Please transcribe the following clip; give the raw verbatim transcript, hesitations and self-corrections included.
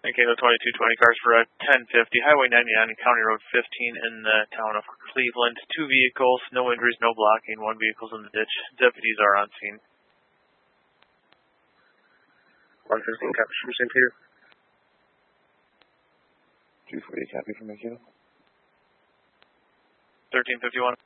Okay, the twenty-two twenty cars for uh, ten fifty, Highway ninety-nine and County Road fifteen in the town of Cleveland. Two vehicles, no injuries, no blocking, one vehicle's in the ditch. Deputies are on scene. one fifteen, copy from Saint Peter. two forty, copy from Mankato. thirteen fifty-one.